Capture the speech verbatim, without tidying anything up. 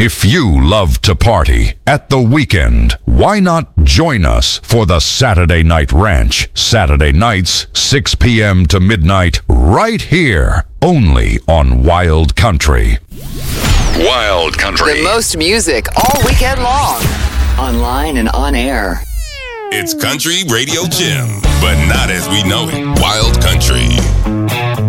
If you love to party at the weekend, why not join us for the Saturday Night Ranch? Saturday nights, six p.m. to midnight, right here, only on Wild Country. Wild Country. The most music all weekend long, online and on air. It's Country Radio Jim, but not as we know it. Wild Country.